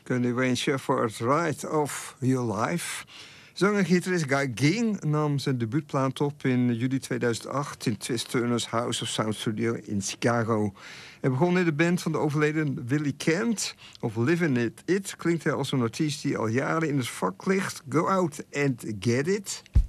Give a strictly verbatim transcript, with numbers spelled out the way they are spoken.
Kunnen we eens voor het Ride of Your Life. Zanger-gitarist Guy Ging nam zijn debuutplaat op in juli tweeduizend acht... in Twist Turner's House of Sound Studio in Chicago. Hij begon in de band van de overleden Willie Kent. Of Living It It klinkt hij als een artiest die al jaren in het vak ligt. Go out and get it.